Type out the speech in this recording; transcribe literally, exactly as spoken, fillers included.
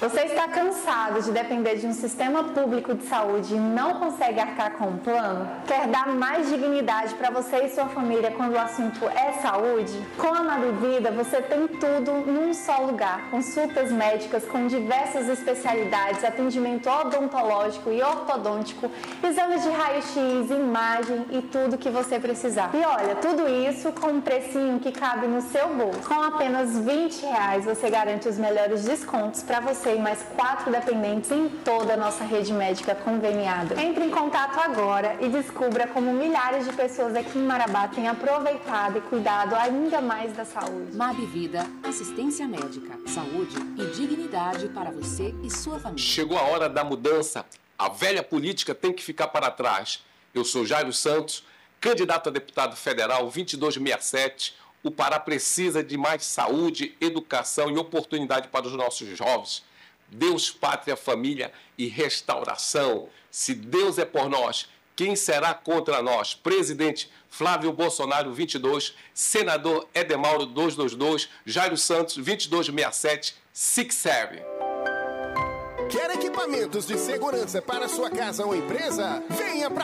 Você está cansado de depender de um sistema público de saúde e não consegue arcar com um plano? Quer dar mais dignidade para você e sua família quando o assunto é saúde? Com a Mabivida você tem tudo num só lugar. Consultas médicas com diversas especialidades, atendimento odontológico e ortodôntico, exames de raio-x, imagem e tudo que você precisar. E olha, tudo isso com um precinho que cabe no seu bolso. Com apenas vinte reais você garante os melhores descontos para você e mais quatro dependentes em toda a nossa rede médica conveniada. Entre em contato agora e descubra como milhares de pessoas aqui em Marabá têm aproveitado e cuidado ainda mais da saúde. Mabivida, assistência médica, saúde e dignidade para você e sua família. Chegou a hora da mudança. A velha política tem que ficar para trás. Eu sou Jairo Santos, candidato a deputado federal vinte e dois sessenta e sete. O Pará precisa de mais saúde, educação e oportunidade para os nossos jovens. Deus, pátria, família e restauração. Se Deus é por nós, quem será contra nós? Presidente Flávio Bolsonaro, vinte e dois. Senador Edemauro, duzentos e vinte e dois. Jairo Santos, vinte e dois sessenta e sete. Six Serve. Quer equipamentos de segurança para sua casa ou empresa? Venha para